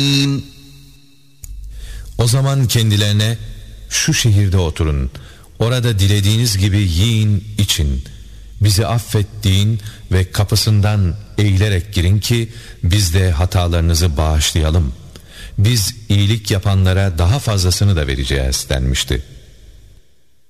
O zaman kendilerine şu şehirde oturun, orada dilediğiniz gibi yiyin için, bizi affettiğin ve kapısından eğilerek girin ki biz de hatalarınızı bağışlayalım. Biz iyilik yapanlara daha fazlasını da vereceğiz denmişti.